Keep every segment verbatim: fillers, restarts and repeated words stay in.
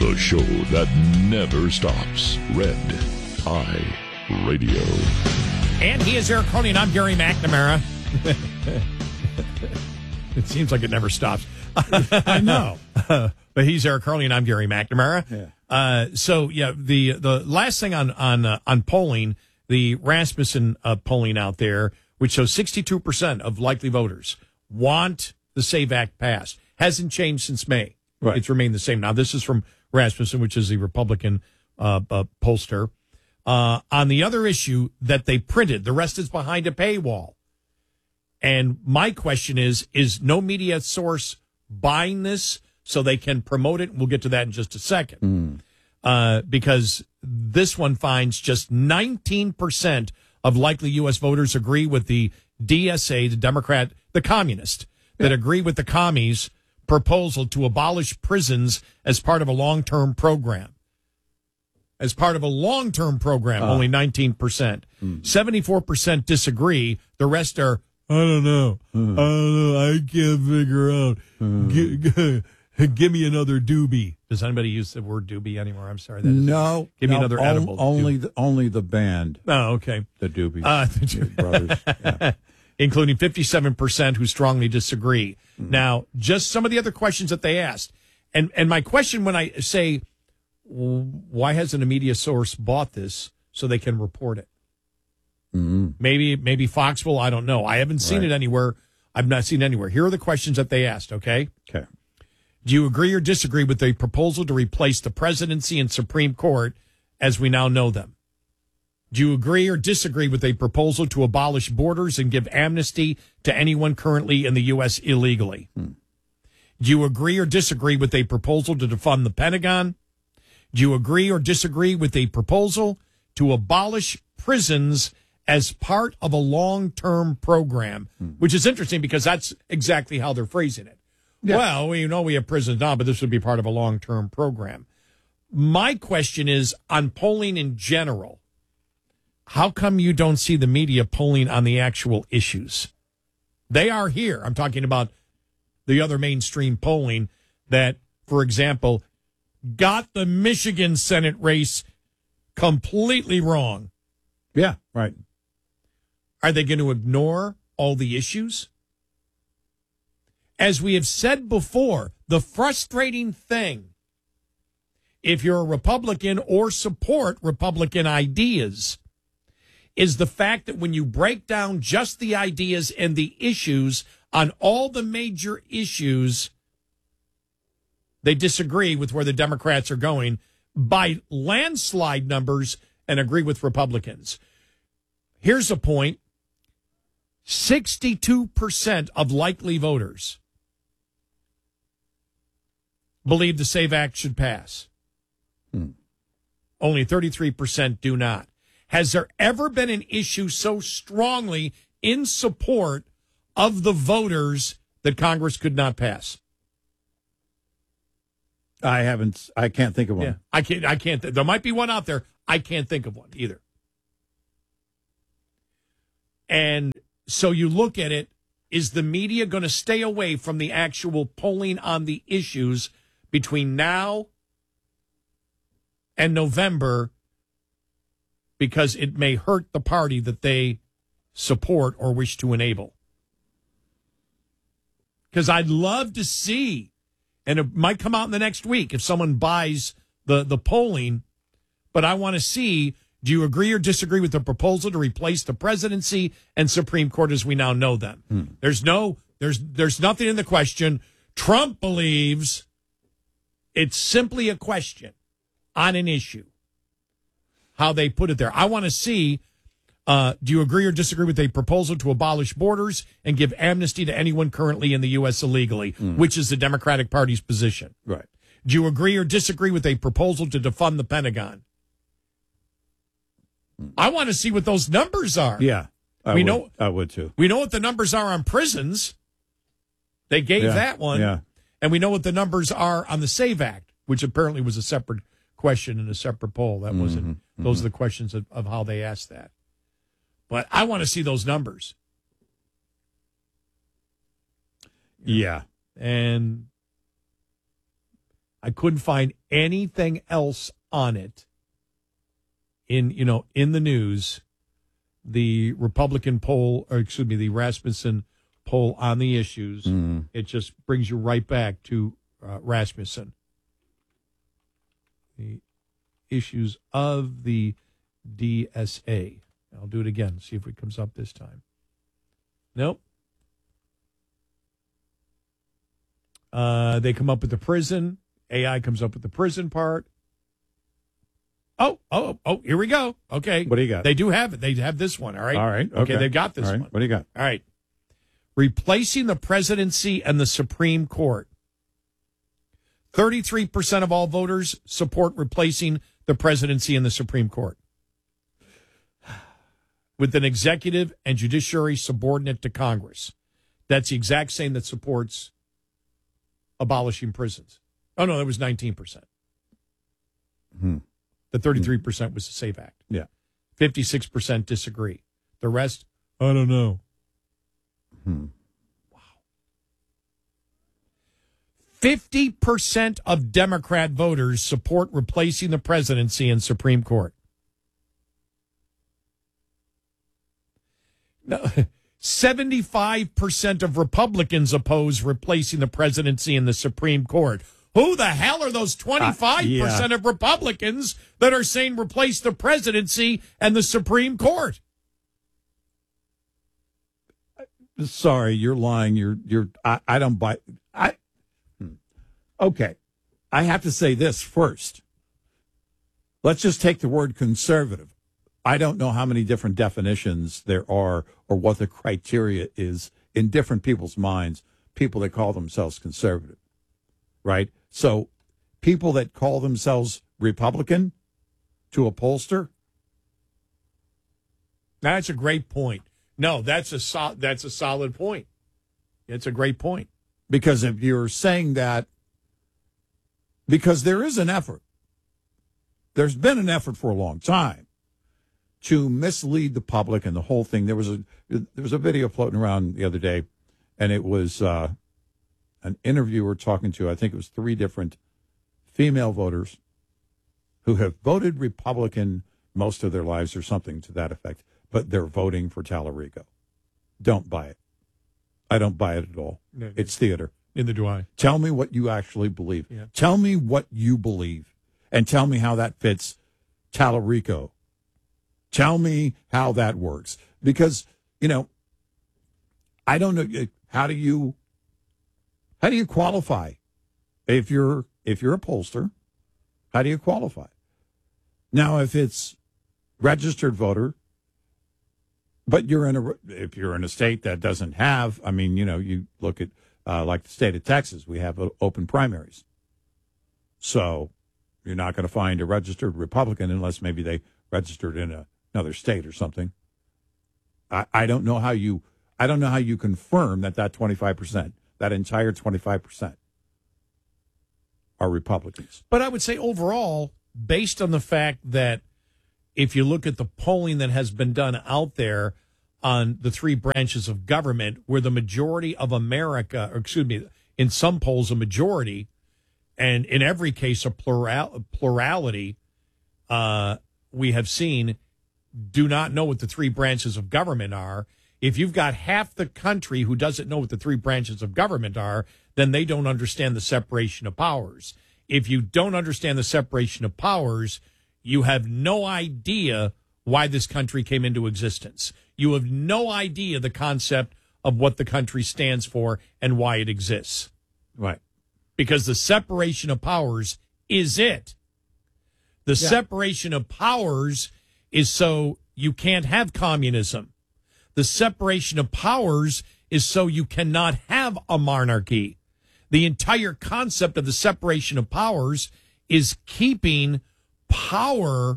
The show that never stops. Red Eye Radio. And he is Eric Coney, and I'm Gary McNamara. It seems like it never stops. I know. Uh, but he's Eric Carney, and I'm Gary McNamara. Yeah. Uh, so, yeah, the the last thing on on uh, on polling, the Rasmussen uh, polling out there, which shows sixty-two percent of likely voters want the SAVE Act passed. Hasn't changed since May. Right. It's remained the same. Now, this is from Rasmussen, which is the Republican uh, uh, pollster. Uh, on the other issue that they printed, the rest is behind a paywall. And my question is, is no media source buying this so they can promote it? We'll get to that in just a second. Mm. Uh, because this one finds just nineteen percent of likely U S voters agree with the D S A, the Democrat, the communist, that Yeah. agree with the commies' proposal to abolish prisons as part of a long-term program. As part of a long-term program, Uh. only nineteen percent. Mm. seventy-four percent disagree. The rest are, I don't know. Mm. I don't know. I can't figure out. G- g- give me another doobie. Does anybody use the word doobie anymore? I'm sorry. That is, No. Give me no, another on- edible. Only the, only the band, Oh, okay. the Doobies Uh, brothers. Yeah. Including fifty-seven percent who strongly disagree. Mm. Now, just some of the other questions that they asked. And and my question when I say, why hasn't a media source bought this so they can report it? Mm. Maybe maybe Fox will. I don't know. I haven't seen Right. it anywhere. I've not seen it anywhere. Here are the questions that they asked, okay? Okay. Do you agree or disagree with the proposal to replace the presidency and Supreme Court as we now know them? Do you agree or disagree with a proposal to abolish borders and give amnesty to anyone currently in the U S illegally? Hmm. Do you agree or disagree with a proposal to defund the Pentagon? Do you agree or disagree with a proposal to abolish prisons as part of a long-term program? Hmm. Which is interesting because that's exactly how they're phrasing it. Yeah. Well, we know we have prisons now, but this would be part of a long-term program. My question is, on polling in general, how come you don't see the media polling on the actual issues? They are here. I'm talking about the other mainstream polling that, for example, got the Michigan Senate race completely wrong. Yeah, right. Are they going to ignore all the issues? As we have said before, the frustrating thing, if you're a Republican or support Republican ideas, is the fact that when you break down just the ideas and the issues on all the major issues, they disagree with where the Democrats are going by landslide numbers and agree with Republicans. Here's a point. sixty-two percent of likely voters believe the SAVE Act should pass. Hmm. Only thirty-three percent do not. Has there ever been an issue so strongly in support of the voters that Congress could not pass? I haven't. I can't think of one. Yeah, I can't. I can't. There might be one out there. I can't think of one either. And so you look at it. Is the media going to stay away from the actual polling on the issues between now and November because it may hurt the party that they support or wish to enable? Because I'd love to see, and it might come out in the next week if someone buys the, the polling, but I want to see, do you agree or disagree with the proposal to replace the presidency and Supreme Court as we now know them? Hmm. There's no, there's, there's nothing in the question. Trump believes it's simply a question on an issue, how they put it there. I want to see, uh, do you agree or disagree with a proposal to abolish borders and give amnesty to anyone currently in the U S illegally, Mm. which is the Democratic Party's position? Right. Do you agree or disagree with a proposal to defund the Pentagon? I want to see what those numbers are. Yeah. I We would, know- I would too. We know what the numbers are on prisons. They gave Yeah. that one. Yeah. And we know what the numbers are on the SAVE Act, which apparently was a separate question in a separate poll. That wasn't, Mm-hmm. those are the questions of, of how they asked that. But I want to see those numbers. Yeah. And I couldn't find anything else on it in, you know, in the news. The Republican poll, or excuse me, the Rasmussen poll on the issues, Mm. it just brings you right back to uh, Rasmussen. The issues of the D S A. I'll do it again, see if it comes up this time. Nope. Uh, they come up with the prison. A I comes up with the prison part. Oh, oh, oh, here we go. Okay. What do you got? They do have it. They have this one, all right? All right. Okay, Okay, they've got this All right. one. What do you got? All right. Replacing the presidency and the Supreme Court. thirty-three percent of all voters support replacing the presidency and the Supreme Court with an executive and judiciary subordinate to Congress. That's the exact same that supports abolishing prisons. Oh, no, that was nineteen percent. Hmm. The thirty-three percent was the SAFE Act. Yeah. fifty-six percent disagree. The rest, I don't know. Hmm. fifty percent of Democrat voters support replacing the presidency and Supreme Court. No, seventy-five percent of Republicans oppose replacing the presidency and the Supreme Court. Who the hell are those twenty-five percent Uh, yeah. of Republicans that are saying replace the presidency and the Supreme Court? Sorry, you're lying. You're you're. I, I don't buy. I. hmm. Okay, I have to say this first. Let's just take the word conservative. I don't know how many different definitions there are or what the criteria is in different people's minds, people that call themselves conservative, right? So people that call themselves Republican to a pollster. That's a great point. No, that's a so, that's a solid point. It's a great point. Because if you're saying that, because there is an effort, there's been an effort for a long time to mislead the public and the whole thing. There was a there was a video floating around the other day, and it was uh, an interviewer talking to, I think it was three different female voters who have voted Republican most of their lives or something to that effect, but they're voting for Tallarico. Don't buy it. I don't buy it at all. No. It's theater. Neither do I. Tell me what you actually believe. Yeah. Tell me what you believe, and tell me how that fits Tallarico. Tell me how that works. Because, you know, I don't know, how do you how do you qualify? If you're if you're a pollster, how do you qualify? Now, if it's registered voter, but you're in a if you're in a state that doesn't have, I mean, you know, you look at uh, like the state of Texas, we have open primaries. So you're not going to find a registered Republican unless maybe they registered in a, another state or something. I, I don't know how you I don't know how you confirm that that twenty-five percent, that entire twenty-five percent are Republicans. But I would say overall, based on the fact that if you look at the polling that has been done out there on the three branches of government, where the majority of America, or excuse me, in some polls a majority, and in every case a plural, plurality, uh, we have seen, do not know what the three branches of government are. If you've got half the country who doesn't know what the three branches of government are, then they don't understand the separation of powers. If you don't understand the separation of powers, you have no idea why this country came into existence. You have no idea the concept of what the country stands for and why it exists. Right. Because the separation of powers is it. The Yeah. separation of powers is so you can't have communism. The separation of powers is so you cannot have a monarchy. The entire concept of the separation of powers is keeping power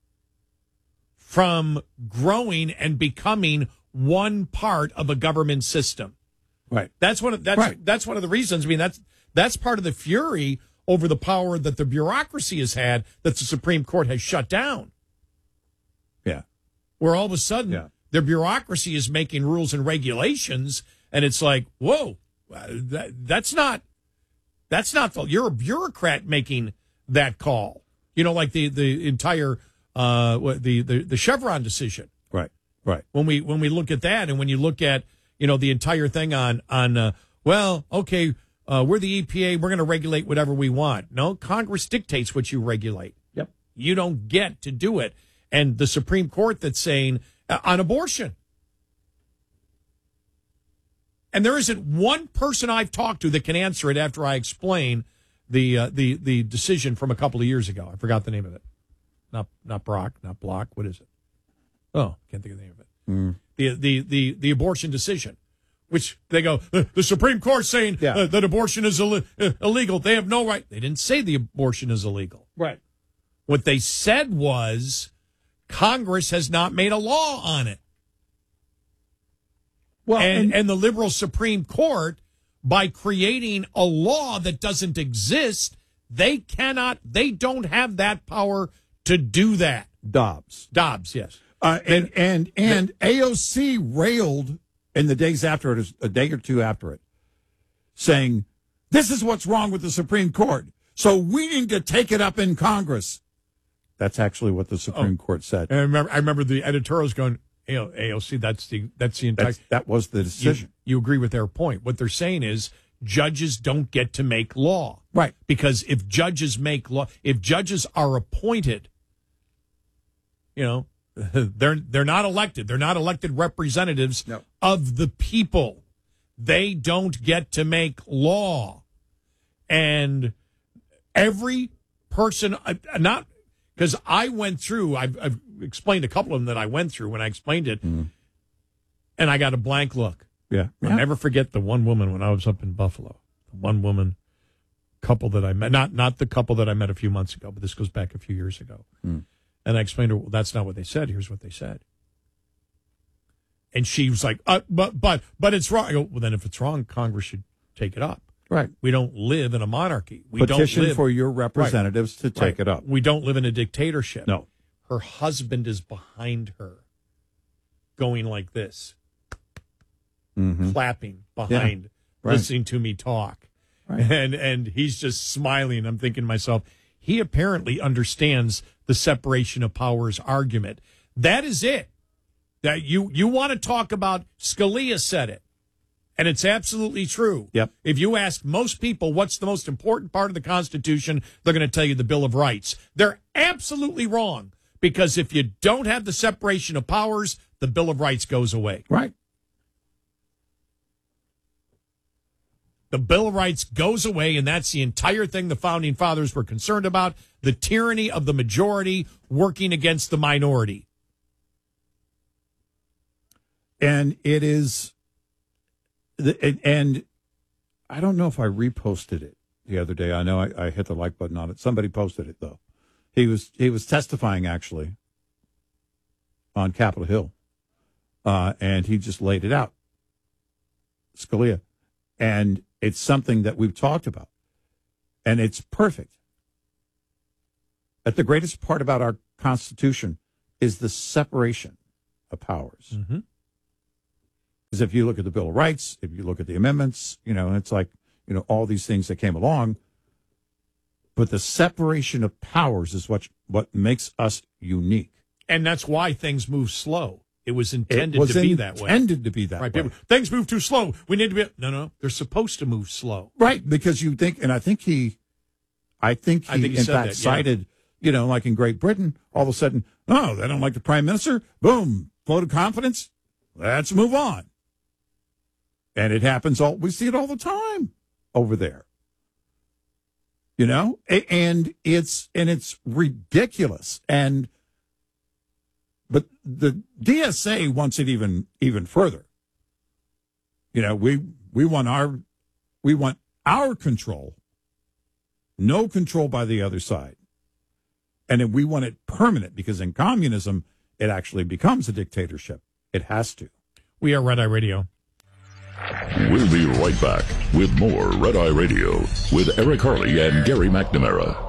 from growing and becoming one part of a government system. Right. That's one of that's Right. that's one of the reasons. I mean, that's that's part of the fury over the power that the bureaucracy has had that the Supreme Court has shut down. Yeah. Where all of a sudden Yeah. the bureaucracy is making rules and regulations, and it's like, whoa, uh, that, that's not That's not the, you're a bureaucrat making that call. You know, like the, the entire, uh, what, the, the, the Chevron decision. Right, right. When we, when we look at that and when you look at, you know, the entire thing on, on, uh, well, okay, uh, we're the E P A, we're going to regulate whatever we want. No, Congress dictates what you regulate. Yep. You don't get to do it. And the Supreme Court that's saying uh, on abortion. And there isn't one person I've talked to that can answer it after I explain the uh, the the decision from a couple of years ago. I forgot the name of it. Not not Brock, not Block. What is it? Oh, can't think of the name of it. Mm. The the the the abortion decision, which they go the, the Supreme Court saying yeah. uh, that abortion is Ill- uh, illegal. They have no right. They didn't say the abortion is illegal. Right. What they said was Congress has not made a law on it. Well, and, and, and the liberal Supreme Court, by creating a law that doesn't exist, they cannot, they don't have that power to do that. Dobbs. Dobbs, yes. Uh, and and and A O C railed in the days after it, a day or two after it, saying, this is what's wrong with the Supreme Court, so we need to take it up in Congress. That's actually what the Supreme oh, Court said. And I remember, I remember the editorials going, A O C, that's the that's the entire. That's, that was the decision. You, you agree with their point. What they're saying is judges don't get to make law, right? Because if judges make law, if judges are appointed, you know, they're they're not elected. They're not elected representatives no. of the people. They don't get to make law, and every person, not. Because I went through, I've, I've explained a couple of them that I went through when I explained it, mm. and I got a blank look. Yeah. I'll yeah. never forget the one woman when I was up in Buffalo. The one woman couple that I met, not not the couple that I met a few months ago, but this goes back a few years ago. Mm. And I explained to her, well, that's not what they said. Here's what they said. And she was like, uh, but, but, but it's wrong. I go, well, then if it's wrong, Congress should take it up. Right. We don't live in a monarchy. We Petition don't live, for your representatives right, to take right. it up. We don't live in a dictatorship. No. Her husband is behind her going like this, mm-hmm. clapping behind, yeah. right. listening to me talk. Right. And, and he's just smiling. I'm thinking to myself, he apparently understands the separation of powers argument. That is it. That you, you want to talk about, Scalia said it. And it's absolutely true. Yep. If you ask most people what's the most important part of the Constitution, they're going to tell you the Bill of Rights. They're absolutely wrong, because if you don't have the separation of powers, the Bill of Rights goes away. Right. The Bill of Rights goes away, and that's the entire thing the Founding Fathers were concerned about, the tyranny of the majority working against the minority. And it is... The, and I don't know if I reposted it the other day. I know I, I hit the like button on it. Somebody posted it, though. He was he was testifying, actually, on Capitol Hill, uh, and he just laid it out, Scalia. And it's something that we've talked about, and it's perfect. That the greatest part about our Constitution is the separation of powers. Mm-hmm. Because if you look at the Bill of Rights, if you look at the amendments, you know, it's like, you know, all these things that came along. But the separation of powers is what what makes us unique. And that's why things move slow. It was intended it was to be in- that way. intended to be that right, way. people, things move too slow. We need to be... No, no, they're supposed to move slow. Right, because you think, and I think he, I think he, I think he in said fact, that, yeah. cited, you know, like in Great Britain, all of a sudden, oh, they don't like the prime minister? Boom, vote of confidence? Let's move on. And it happens all, we see it all the time over there. You know, and it's, and it's ridiculous. And, but the D S A wants it even, even further. You know, we, we want our, we want our control, no control by the other side. And then we want it permanent, because in communism, it actually becomes a dictatorship. It has to. We are Red Eye Radio. We'll be right back with more Red Eye Radio with Eric Harley and Gary McNamara.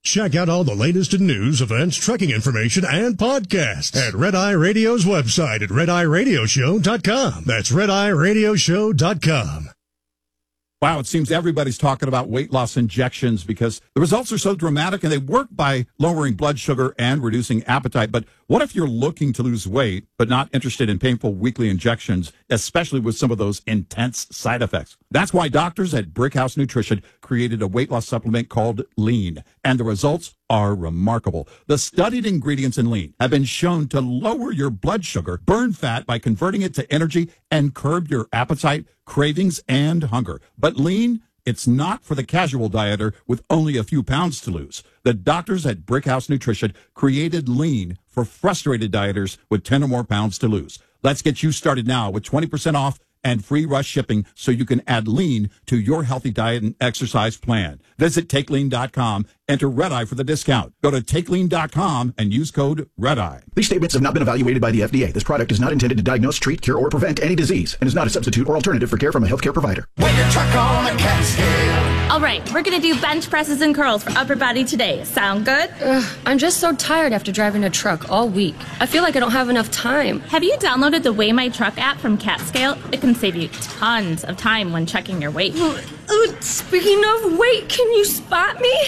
Check out all the latest in news, events, trekking information, and podcasts at Red Eye Radio's website at red eye radio show dot com. That's red eye radio show dot com. Wow, it seems everybody's talking about weight loss injections because the results are so dramatic and they work by lowering blood sugar and reducing appetite. But what if you're looking to lose weight but not interested in painful weekly injections, especially with some of those intense side effects? That's why doctors at Brickhouse Nutrition created a weight loss supplement called Lean, and the results are remarkable. The studied ingredients in Lean have been shown to lower your blood sugar, burn fat by converting it to energy, and curb your appetite, cravings, and hunger. But Lean, it's not for the casual dieter with only a few pounds to lose. The doctors at Brickhouse Nutrition created Lean for frustrated dieters with ten or more pounds to lose. Let's get you started now with twenty percent off and free rush shipping so you can add Lean to your healthy diet and exercise plan. Visit take lean dot com, enter Red Eye for the discount. Go to take lean dot com and use code Red Eye. These statements have not been evaluated by the F D A. This product is not intended to diagnose, treat, cure, or prevent any disease and is not a substitute or alternative for care from a healthcare provider. When your truck on a cat scale. All right, we're going to do bench presses and curls for upper body today. Sound good? Ugh, I'm just so tired after driving a truck all week. I feel like I don't have enough time. Have you downloaded the Weigh My Truck app from CatScale? It can save you tons of time when checking your weight. Uh, uh, speaking of weight, can you spot me?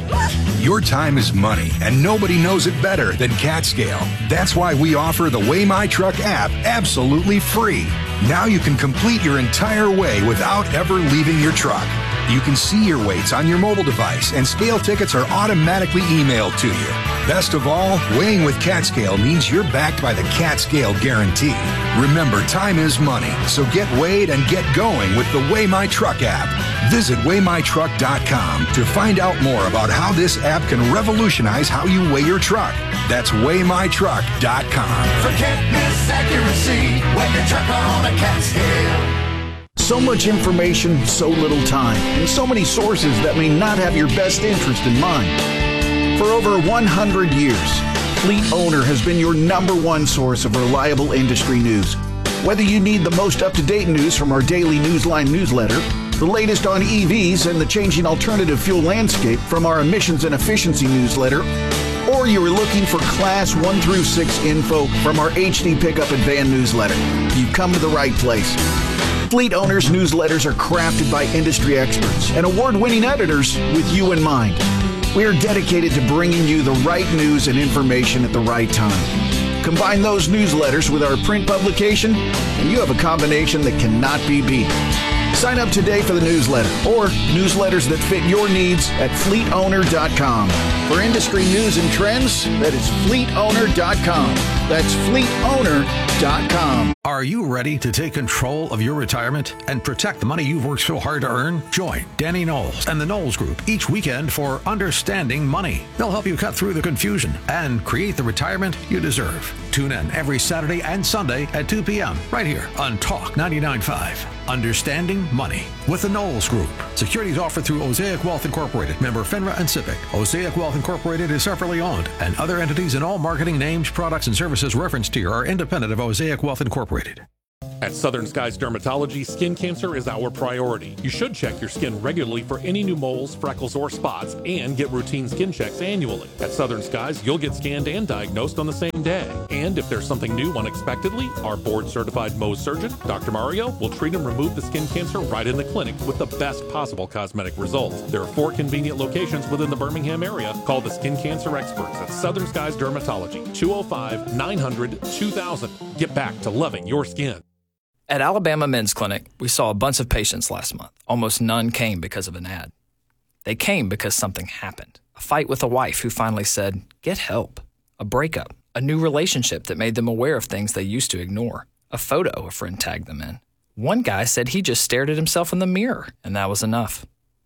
Your time is money, and nobody knows it better than CatScale. That's why we offer the Weigh My Truck app absolutely free. Now you can complete your entire weigh without ever leaving your truck. You can see your weights on your mobile device, and scale tickets are automatically emailed to you. Best of all, weighing with CatScale means you're backed by the CatScale guarantee. Remember, time is money, so get weighed and get going with the Weigh My Truck app. Visit weigh my truck dot com to find out more about how this app can revolutionize how you weigh your truck. That's weigh my truck dot com. Forget this accuracy when your truck on a CatScale. So much information, so little time, and so many sources that may not have your best interest in mind. For over one hundred years, Fleet Owner has been your number one source of reliable industry news. Whether you need the most up-to-date news from our daily Newsline newsletter, the latest on E Vs and the changing alternative fuel landscape from our emissions and efficiency newsletter, or you are looking for Class one through six info from our H D Pickup and Van newsletter, you've come to the right place. Fleet Owners newsletters are crafted by industry experts and award-winning editors with you in mind. We are dedicated to bringing you the right news and information at the right time. Combine those newsletters with our print publication, and you have a combination that cannot be beat. Sign up today for the newsletter or newsletters that fit your needs at fleet owner dot com. For industry news and trends, that is fleet owner dot com. That's fleet owner dot com. Are you ready to take control of your retirement and protect the money you've worked so hard to earn? Join Danny Knowles and the Knowles Group each weekend for Understanding Money. They'll help you cut through the confusion and create the retirement you deserve. Tune in every Saturday and Sunday at two p.m. right here on Talk ninety-nine point five. Understanding Money with the Knowles Group. Securities offered through Osaic Wealth Incorporated, member FINRA and SIPC. Osaic Wealth Incorporated is separately owned, and other entities and all marketing names, products, and services referenced here are independent of Osaic Wealth Incorporated. At Southern Skies Dermatology, skin cancer is our priority. You should check your skin regularly for any new moles, freckles, or spots, and get routine skin checks annually. At Southern Skies, you'll get scanned and diagnosed on the same day. And if there's something new unexpectedly, our board-certified Mohs surgeon, Doctor Mario, will treat and remove the skin cancer right in the clinic with the best possible cosmetic results. There are four convenient locations within the Birmingham area. Call the skin cancer experts at Southern Skies Dermatology, two oh five, nine hundred, two thousand. Get back to loving your skin. At Alabama Men's Clinic, we saw a bunch of patients last month. Almost none came because of an ad. They came because something happened. A fight with a wife who finally said, get help. A breakup. A new relationship that made them aware of things they used to ignore. A photo a friend tagged them in. One guy said he just stared at himself in the mirror, and that was enough.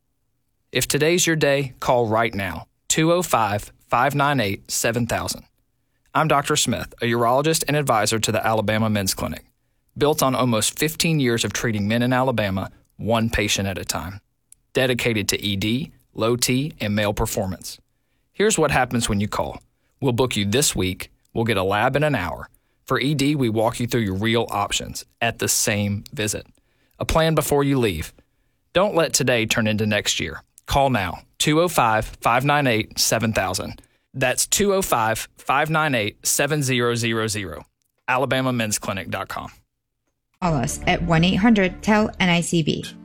If today's your day, call right now. two oh five, five nine eight, seven thousand. I'm Doctor Smith, a urologist and advisor to the Alabama Men's Clinic. Built on almost fifteen years of treating men in Alabama, one patient at a time. Dedicated to E D, low T, and male performance. Here's what happens when you call. We'll book you this week. We'll get a lab in an hour. For E D, we walk you through your real options at the same visit. A plan before you leave. Don't let today turn into next year. Call now, two oh five, five nine eight, seven thousand. That's two oh five, five nine eight, seven thousand. alabama men's clinic dot com. Call us at one eight hundred T E L N I C B.